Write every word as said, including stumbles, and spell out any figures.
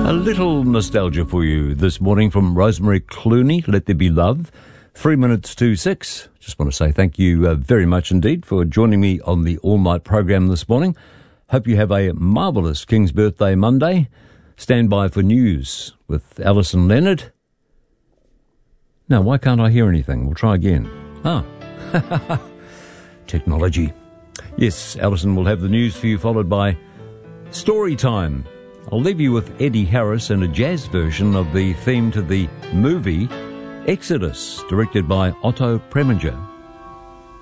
A little nostalgia for you this morning from Rosemary Clooney, Let There Be Love. Three minutes to six. Just want to say thank you uh, very much indeed for joining me on the all-night program this morning. Hope you have a marvellous King's Birthday Monday. Stand by for news with Alison Leonard. Now, why can't I hear anything? We'll try again. Ah, technology. Yes, Alison will have the news for you, followed by Story Time. I'll leave you with Eddie Harris and a jazz version of the theme to the movie Exodus, directed by Otto Preminger.